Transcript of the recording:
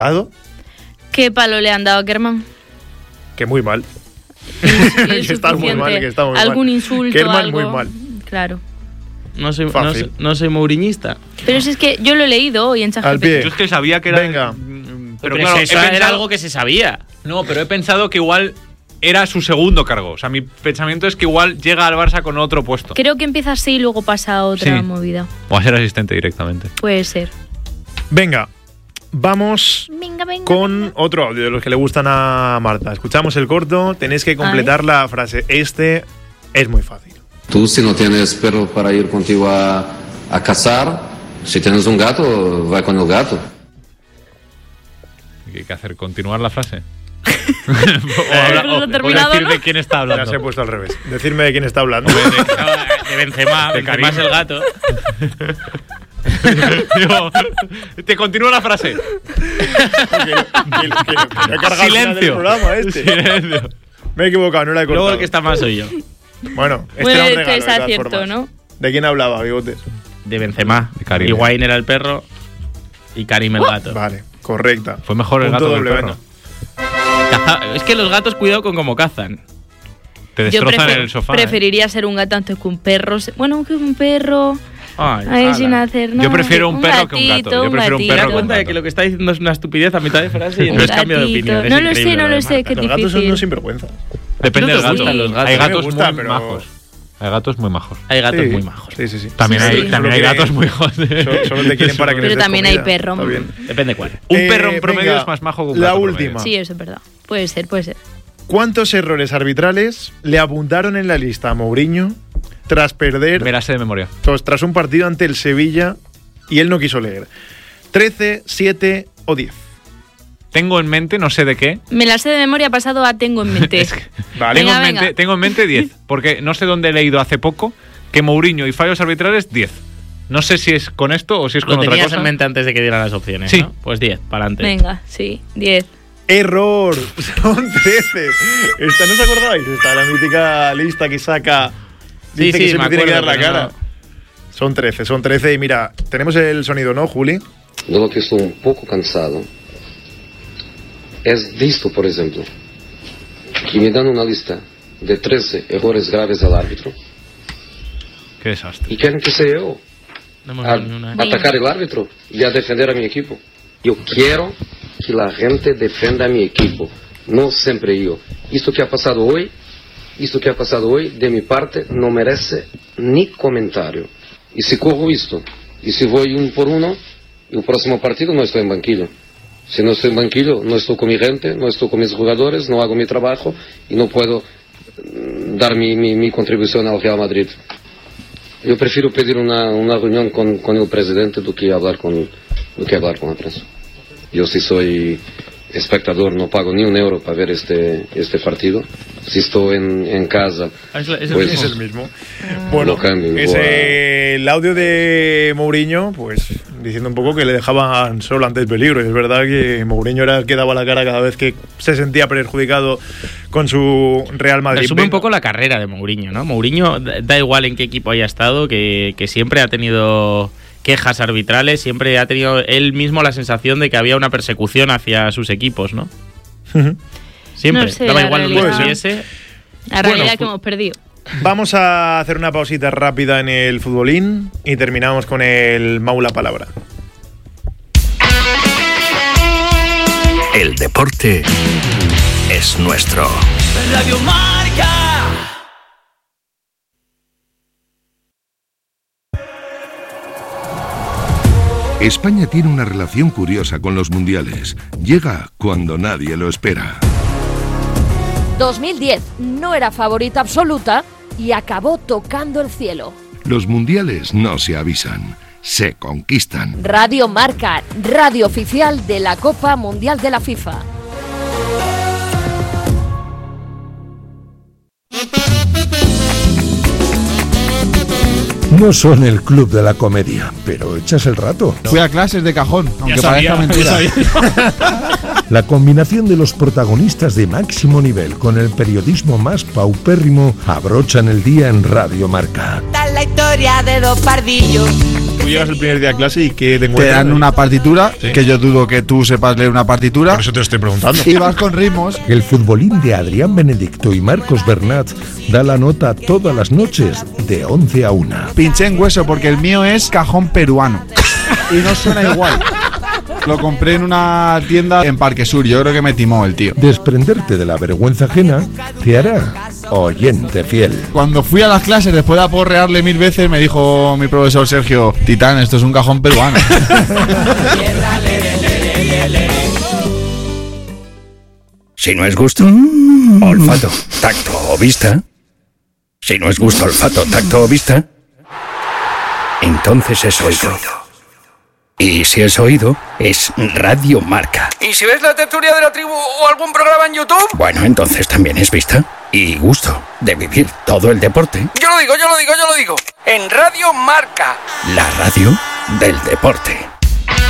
¿Qué palo le han dado a Kerman? Que muy mal. Que está muy mal, que está muy mal. Algún insulto, Kerman algo. muy mal. Claro. No soy mouriñista. Pero si es que yo lo he leído hoy en ChatGPT. Al pie. Yo es que sabía que era... Venga. Pero claro, eso era algo que se sabía. No, pero he pensado que igual era su segundo cargo. O sea, mi pensamiento es que igual llega al Barça con otro puesto. Creo que empieza así y luego pasa a otra Sí. movida. O a ser asistente directamente. Puede ser. Venga, vamos Venga. con otro audio de los que le gustan a Marta. Escuchamos el corto, tenéis que completar la frase. Este es muy fácil. Tú, si no tienes perro para ir contigo a cazar, si tienes un gato, va con el gato. ¿Qué hay que hacer? ¿Continuar la frase? ¿Lo has terminado, decir no? de quién está Ya hablando. se he puesto al revés. Decirme de quién está hablando. De Benzema. De Benzema es el gato. Digo, te continúo la frase. Silencio. Silencio. Me he equivocado, no la he cortado. Luego el que está mal soy yo. Bueno, este Bueno, era un que regalo, es de todas acierto, formas. ¿no? ¿De quién hablaba, Bigotes? De Benzema. De Karim. Higuaín era el perro y Karim el gato. Vale, correcta. Fue mejor el Punto gato que el doble, perro. venga. Es que los gatos, cuidado con cómo cazan. Te Yo destrozan el sofá. preferiría ser un gato antes que un perro. Bueno, que un perro. Ay, Ahí ala. sin hacer nada. Yo prefiero un perro que un gato. gatito, Yo prefiero un Me perro da que un cuenta de gato. que lo que está diciendo es una estupidez a mitad de frase y Un entonces cambio de gatito. opinión. Es No lo sé, increíble no lo de sé, Marta. qué Los gatos son difícil. unos sinvergüenzas. Depende ¿No del te gato. gustan los gatos? Hay A mí me gatos gusta, muy pero- majos. Hay gatos muy majos. Hay gatos Sí. muy majos. Sí. También Sí, hay, sí. también hay gatos muy joder. Solo te quieren para que les Pero des también hay comida. perro. Está bien. Depende cuál. Un perro en promedio venga, es más majo que un la gato última. promedio. Sí, eso es verdad. Puede ser. ¿Cuántos errores arbitrales le apuntaron en la lista a Mourinho tras perder, Me la sé de memoria. tras un partido ante el Sevilla y él no quiso leer? 13, 7 o 10. Tengo en mente, no sé de qué. Me la sé de memoria, pasado a tengo en mente. Vale. Venga. Tengo en mente 10, porque no sé dónde he leído hace poco que Mourinho y fallos arbitrales 10. No sé si es con esto o si es con Lo otra tenías cosa. en mente antes de que dieran las opciones, Sí. ¿no? Pues 10, para adelante. Venga, sí, 10. Error, son 13. Esta no os acordáis, esta la mítica lista que saca. Dice que siempre tiene que dar la pero cara. Son 13 y mira, tenemos el sonido, ¿no, Juli? De lo que estoy un poco cansado es visto, por ejemplo, que me dan una lista de 13 errores graves al árbitro Qué desastre. y quieren que sea yo No hemos a dado ni una. atacar el árbitro y a defender a mi equipo. Yo quiero que la gente defienda a mi equipo, no siempre yo. Esto que ha pasado hoy, de mi parte, no merece ni comentario. Y si corro esto, y si voy 1 por 1, el próximo partido no estoy en banquillo. Si no estoy en banquillo, no estoy con mi gente, no estoy con mis jugadores, no hago mi trabajo y no puedo dar mi contribución al Real Madrid. Yo prefiero pedir una reunión con el presidente do que hablar con la prensa. Yo si soy espectador no pago ni €1 para ver este partido. Si estoy en casa, Es el pues, Es el mismo. Bueno, Lo cambio, es igual. el audio de Mourinho, pues diciendo un poco que le dejaban solo ante el peligro. Y es verdad que Mourinho era el que daba la cara cada vez que se sentía perjudicado con su Real Madrid. Resume un Venga. poco la carrera de Mourinho, ¿no? Mourinho, da igual en qué equipo haya estado, que siempre ha tenido quejas arbitrales, siempre ha tenido él mismo la sensación de que había una persecución hacia sus equipos, ¿no? Siempre. No sé, Daba la igual donde realidad. estuviese. La realidad es que hemos perdido. Vamos a hacer una pausita rápida en el futbolín y terminamos con el Maula Palabra. El deporte es nuestro. Radio Marca. España tiene una relación curiosa con los mundiales. Llega cuando nadie lo espera. 2010 no era favorita absoluta y acabó tocando el cielo. Los mundiales no se avisan, se conquistan. Radio Marca, radio oficial de la Copa Mundial de la FIFA. No son el club de la comedia, pero echas el rato. Fui a clases de cajón, aunque parezca mentira. La combinación de los protagonistas de máximo nivel con el periodismo más paupérrimo abrochan el día en Radio Marca. Tal la historia de dos pardillos. llegas el primer día a clase y ¿qué te Te encuentras? dan una partitura, Sí. que yo dudo que tú sepas leer una partitura. Por eso te lo estoy preguntando. Y vas con ritmos. El futbolín de Adrián Benedicto y Marcos Bernat da la nota todas las noches de 11 a 1. Pinché en hueso porque el mío es cajón peruano. Y no suena igual. Lo compré en una tienda en Parque Sur. Yo creo que me timó el tío. Desprenderte de la vergüenza ajena te hará oyente fiel. Cuando fui a las clases, después de aporrearle 1000 veces, me dijo mi profesor Sergio: Titán, esto es un cajón peruano. Si no es gusto, olfato, tacto o vista. Si no es gusto, olfato, tacto o vista, entonces es oído. Y si es oído, es Radio Marca. ¿Y si ves la tertulia de la tribu o algún programa en YouTube? Bueno, entonces también es vista y gusto de vivir todo el deporte. Yo lo digo. En Radio Marca. La radio del deporte.